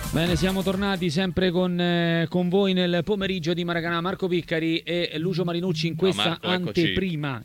Bene, siamo tornati sempre con voi nel pomeriggio di Maracanã. Marco Piccari e Lucio Marinucci in questa anteprima.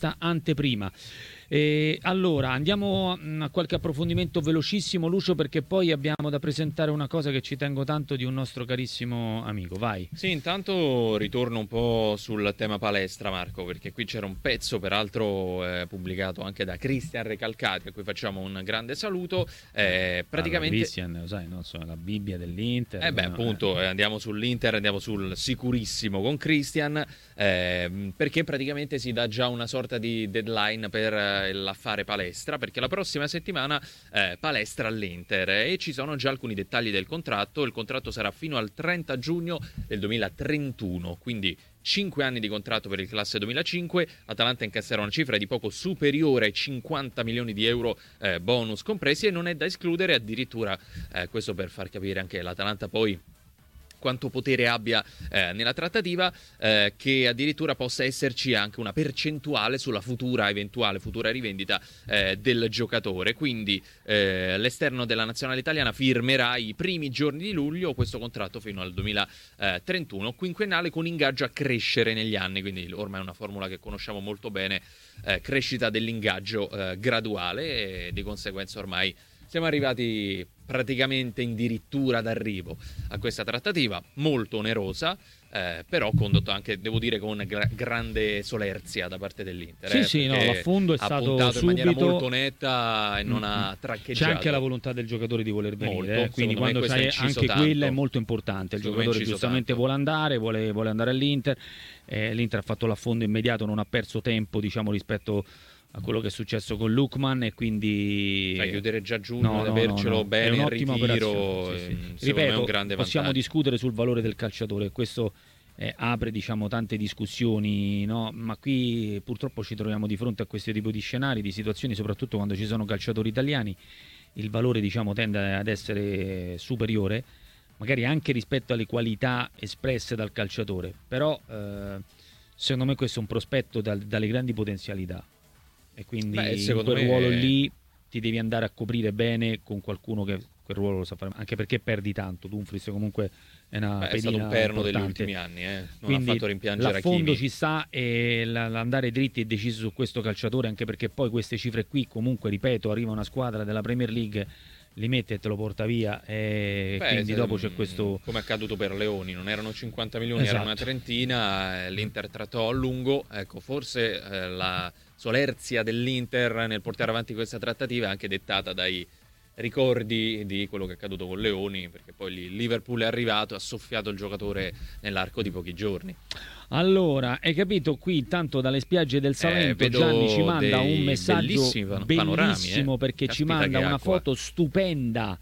Allora, andiamo a qualche approfondimento velocissimo, Lucio, perché poi abbiamo da presentare una cosa che ci tengo tanto di un nostro carissimo amico. Vai. Sì, intanto ritorno un po' sul tema palestra, Marco, perché qui c'era un pezzo, peraltro pubblicato anche da Cristian Recalcati, a cui facciamo un grande saluto. Praticamente Cristian, lo sai, no? Sono la Bibbia dell'Inter. Appunto, andiamo sull'Inter, andiamo sul sicurissimo con Cristian, perché praticamente si dà già una sorta di deadline per l'affare palestra, perché la prossima settimana palestra all'Inter e ci sono già alcuni dettagli del contratto. Il contratto sarà fino al 30 giugno del 2031, quindi 5 anni di contratto per il classe 2005. Atalanta incasserà una cifra di poco superiore ai 50 milioni di euro, bonus compresi, e non è da escludere addirittura, questo per far capire anche l'Atalanta poi quanto potere abbia nella trattativa, che addirittura possa esserci anche una percentuale sulla eventuale futura rivendita del giocatore. Quindi l'esterno della nazionale italiana firmerà i primi giorni di luglio questo contratto fino al 2031, quinquennale con ingaggio a crescere negli anni, quindi ormai è una formula che conosciamo molto bene, crescita dell'ingaggio graduale, e di conseguenza ormai siamo arrivati praticamente addirittura d'arrivo a questa trattativa molto onerosa, però condotto anche, devo dire, con grande solerzia da parte dell'Inter. Sì, no, l'affondo è stato puntato in maniera subito, molto netta e non ha traccheggiato. C'è anche la volontà del giocatore di voler venire, molto, quindi quando c'hai anche tanto. quella è molto importante. Il giocatore giustamente vuole andare all'Inter. L'Inter ha fatto l'affondo immediato, non ha perso tempo, diciamo, rispetto a quello che è successo con Lukman, e quindi chiudere già giugno ed avercelo bene in ritiro, ripeto, è un grande possiamo vantaggio. discutere sul valore del calciatore, questo apre, diciamo, tante discussioni, no? Ma qui purtroppo ci troviamo di fronte a questo tipo di scenari, di situazioni, soprattutto quando ci sono calciatori italiani. Il valore, diciamo, tende ad essere superiore, magari anche rispetto alle qualità espresse dal calciatore, però secondo me questo è un prospetto dalle grandi potenzialità, e quindi in quel ruolo lì ti devi andare a coprire bene con qualcuno che quel ruolo lo sa fare, anche perché perdi tanto. Dumfries comunque è una pedina, è stato un perno importante degli ultimi anni, non quindi ha fatto rimpiangere l'affondo Hakimi. ci sta, e l'andare dritti e deciso su questo calciatore, anche perché poi queste cifre qui comunque, ripeto, arriva una squadra della Premier League, li mette e te lo porta via, e quindi dopo c'è questo, come è accaduto per Leoni, non erano 50 milioni, esatto, era una trentina, l'Inter trattò a lungo. Ecco, forse la solerzia dell'Inter nel portare avanti questa trattativa è anche dettata dai ricordi di quello che è accaduto con Leoni, perché poi lì Liverpool è arrivato e ha soffiato il giocatore nell'arco di pochi giorni. Allora, hai capito, qui intanto dalle spiagge del Salento Gianni ci manda un messaggio bellissimo, perché ci manda una foto stupenda.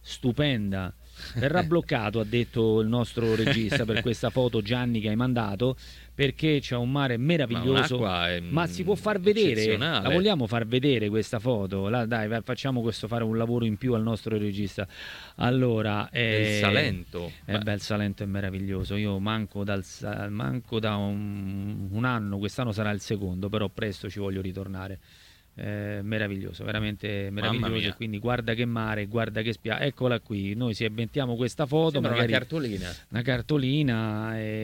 Verrà bloccato, ha detto il nostro regista, per questa foto, Gianni, che hai mandato, perché c'è un mare meraviglioso, ma si può far vedere? La vogliamo far vedere questa foto? Dai, facciamo questo, fare un lavoro in più al nostro regista. Allora, il Salento. Il Salento è meraviglioso. Io manco da un anno, quest'anno sarà il secondo, però presto ci voglio ritornare. Meraviglioso, veramente meraviglioso. Quindi guarda che mare, guarda che spiaggia. Eccola qui, noi si inventiamo questa foto. Sembra magari una cartolina,